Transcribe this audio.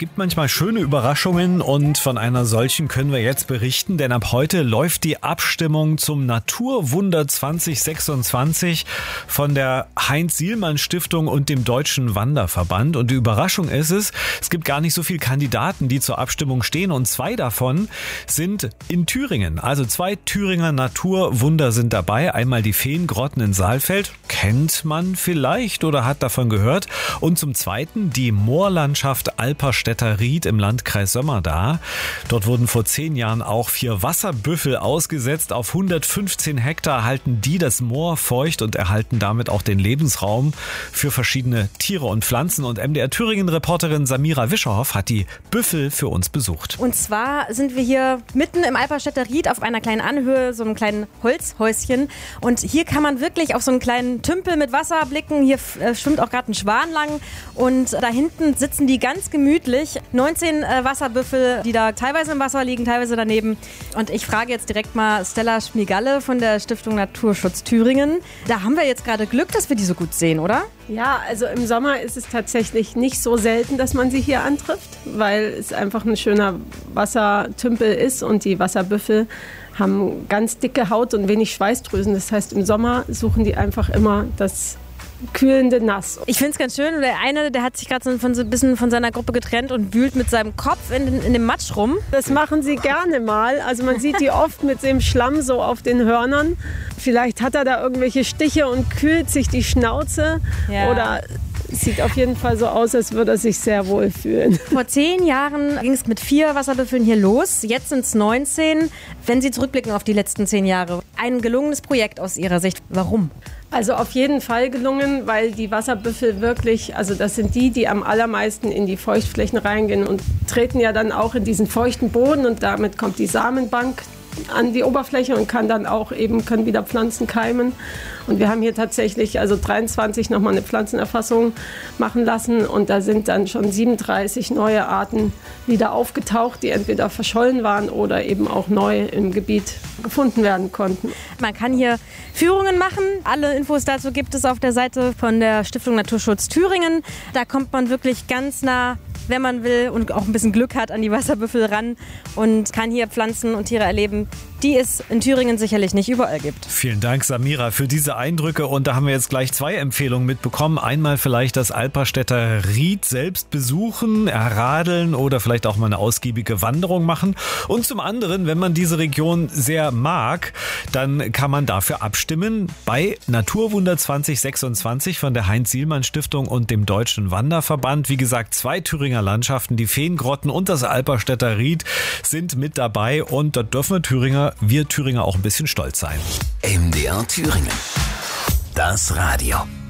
gibt manchmal schöne Überraschungen und von einer solchen können wir jetzt berichten, denn ab heute läuft die Abstimmung zum Naturwunder 2026 von der Heinz-Sielmann-Stiftung und dem Deutschen Wanderverband. Und die Überraschung ist es gibt gar nicht so viele Kandidaten, die zur Abstimmung stehen und 2 davon sind in Thüringen. Also 2 Thüringer Naturwunder sind dabei. Einmal die Feengrotten in Saalfeld, kennt man vielleicht oder hat davon gehört. Und zum Zweiten die Moorlandschaft Alperstädter Ried im Landkreis Sömmerda. Dort wurden vor 10 Jahren auch 4 Wasserbüffel ausgesetzt. Auf 115 Hektar halten die das Moor feucht und erhalten damit auch den Lebensraum für verschiedene Tiere und Pflanzen. Und MDR Thüringen-Reporterin Samira Wischerhoff hat die Büffel für uns besucht. Und zwar sind wir hier mitten im Alperstädter Ried auf einer kleinen Anhöhe, so einem kleinen Holzhäuschen. Und hier kann man wirklich auf so einen kleinen Tümpel mit Wasser blicken. Hier schwimmt auch gerade ein Schwan lang. Und da hinten sitzen die ganz gemütlich. 19 Wasserbüffel, die da teilweise im Wasser liegen, teilweise daneben. Und ich frage jetzt direkt mal Stella Schmigalle von der Stiftung Naturschutz Thüringen. Da haben wir jetzt gerade Glück, dass wir die so gut sehen, oder? Ja, also im Sommer ist es tatsächlich nicht so selten, dass man sie hier antrifft, weil es einfach ein schöner Wassertümpel ist und die Wasserbüffel haben ganz dicke Haut und wenig Schweißdrüsen. Das heißt, im Sommer suchen die einfach immer das kühlende Nass. Ich finde es ganz schön. Der eine, der hat sich gerade so ein bisschen von seiner Gruppe getrennt und wühlt mit seinem Kopf in dem Matsch rum. Das machen sie gerne mal. Also man sieht die oft mit dem Schlamm so auf den Hörnern. Vielleicht hat er da irgendwelche Stiche und kühlt sich die Schnauze. Ja. Oder sieht auf jeden Fall so aus, als würde er sich sehr wohl fühlen. Vor 10 Jahren ging es mit 4 Wasserbüffeln hier los. Jetzt sind es 19. Wenn Sie zurückblicken auf die letzten 10 Jahre, ein gelungenes Projekt aus Ihrer Sicht. Warum? Also auf jeden Fall gelungen, weil die Wasserbüffel wirklich, also das sind die am allermeisten in die Feuchtflächen reingehen und treten ja dann auch in diesen feuchten Boden und damit kommt die Samenbank an die Oberfläche und können wieder Pflanzen keimen. Und wir haben hier tatsächlich 23 nochmal eine Pflanzenerfassung machen lassen und da sind dann schon 37 neue Arten wieder aufgetaucht, die entweder verschollen waren oder eben auch neu im Gebiet gefunden werden konnten. Man kann hier Führungen machen. Alle Infos dazu gibt es auf der Seite von der Stiftung Naturschutz Thüringen. Da kommt man wirklich ganz nah, wenn man will und auch ein bisschen Glück hat, an die Wasserbüffel ran und kann hier Pflanzen und Tiere erleben, die es in Thüringen sicherlich nicht überall gibt. Vielen Dank, Samira, für diese Eindrücke. Und da haben wir jetzt gleich 2 Empfehlungen mitbekommen. Einmal vielleicht das Alperstädter Ried selbst besuchen, erradeln oder vielleicht auch mal eine ausgiebige Wanderung machen. Und zum anderen, wenn man diese Region sehr mag, dann kann man dafür abstimmen bei Naturwunder 2026 von der Heinz-Sielmann-Stiftung und dem Deutschen Wanderverband. Wie gesagt, 2 Thüringer Landschaften, die Feengrotten und das Alperstädter Ried sind mit dabei. Und da dürfen wir Thüringer auch ein bisschen stolz sein. MDR Thüringen. Das Radio.